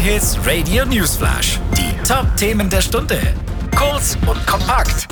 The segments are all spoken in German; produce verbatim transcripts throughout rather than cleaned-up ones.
J-Hits Radio Newsflash. Die Top-Themen der Stunde. Kurz und kompakt.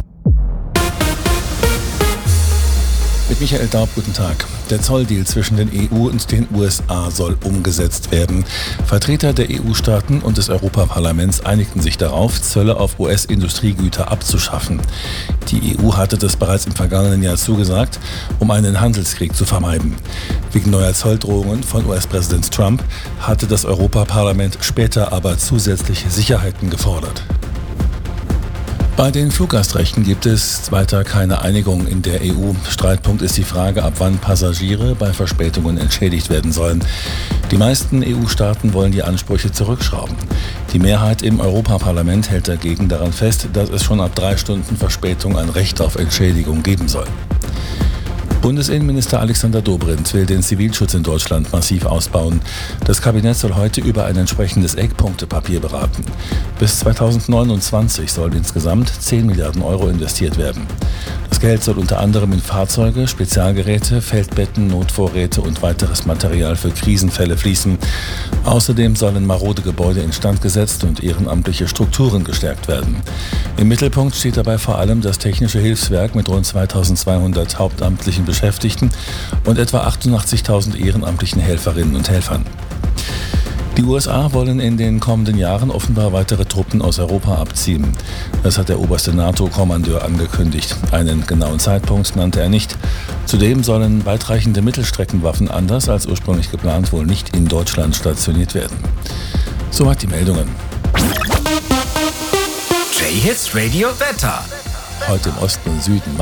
Mit Michael Daub, guten Tag. Der Zolldeal zwischen den E U und den U S A soll umgesetzt werden. Vertreter der E U-Staaten und des Europaparlaments einigten sich darauf, Zölle auf U S-Industriegüter abzuschaffen. Die E U hatte das bereits im vergangenen Jahr zugesagt, um einen Handelskrieg zu vermeiden. Wegen neuer Zolldrohungen von U S-Präsident Trump hatte das Europaparlament später aber zusätzliche Sicherheiten gefordert. Bei den Fluggastrechten gibt es weiter keine Einigung in der E U. Streitpunkt ist die Frage, ab wann Passagiere bei Verspätungen entschädigt werden sollen. Die meisten E U-Staaten wollen die Ansprüche zurückschrauben. Die Mehrheit im Europaparlament hält dagegen daran fest, dass es schon ab drei Stunden Verspätung ein Recht auf Entschädigung geben soll. Bundesinnenminister Alexander Dobrindt will den Zivilschutz in Deutschland massiv ausbauen. Das Kabinett soll heute über ein entsprechendes Eckpunktepapier beraten. Bis zweitausendneunundzwanzig sollen insgesamt zehn Milliarden Euro investiert werden. Das Geld soll unter anderem in Fahrzeuge, Spezialgeräte, Feldbetten, Notvorräte und weiteres Material für Krisenfälle fließen. Außerdem sollen marode Gebäude instand gesetzt und ehrenamtliche Strukturen gestärkt werden. Im Mittelpunkt steht dabei vor allem das Technische Hilfswerk mit rund zweitausendzweihundert hauptamtlichen Beschäftigten und etwa achtundachtzigtausend ehrenamtlichen Helferinnen und Helfern. Die U S A wollen in den kommenden Jahren offenbar weitere Truppen aus Europa abziehen. Das hat der oberste NATO-Kommandeur angekündigt. Einen genauen Zeitpunkt nannte er nicht. Zudem sollen weitreichende Mittelstreckenwaffen anders als ursprünglich geplant wohl nicht in Deutschland stationiert werden. Soweit die Meldungen. J-Hits Radio Wetter. Heute im Osten und Süden